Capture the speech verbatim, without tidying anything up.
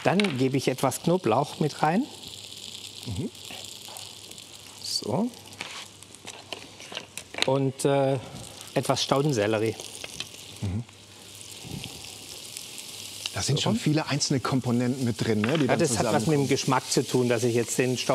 Dann gebe ich etwas Knoblauch mit rein. Mhm. So. Und äh, etwas Staudensellerie. Mhm. Da sind schon viele einzelne Komponenten mit drin, ne, die ja, dann das hat was mit dem Geschmack zu tun, dass ich jetzt den Staudensellerie